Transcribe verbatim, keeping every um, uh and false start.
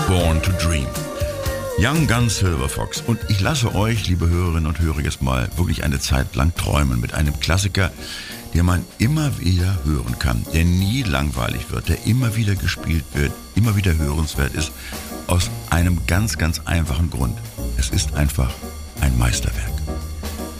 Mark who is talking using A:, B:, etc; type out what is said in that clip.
A: Born to Dream. Young Gun Silver Fox. Und ich lasse euch, liebe Hörerinnen und Hörer, jetzt mal wirklich eine Zeit lang träumen mit einem Klassiker, den man immer wieder hören kann, der nie langweilig wird, der immer wieder gespielt wird, immer wieder hörenswert ist, aus einem ganz, ganz einfachen Grund. Es ist einfach ein Meisterwerk.